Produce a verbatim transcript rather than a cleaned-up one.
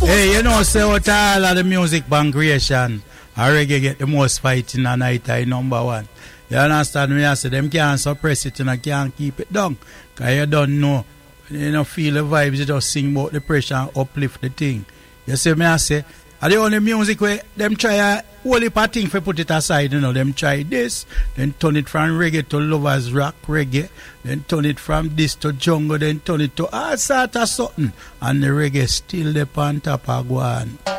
Hey, you know, say what all of the music band creation, a reggae get the most fighting in a night, I number one. You understand me? I say them can't suppress it and I can't keep it down. Because you don't know, you don't feel the vibes, you just sing about the pressure and uplift the thing. You see me? I say, are the only music where them try a whole heap of thing for put it aside, you know, them try this, then turn it from reggae to lovers rock reggae, then turn it from this to jungle, then turn it to all sort of something, and the reggae still the on top of one.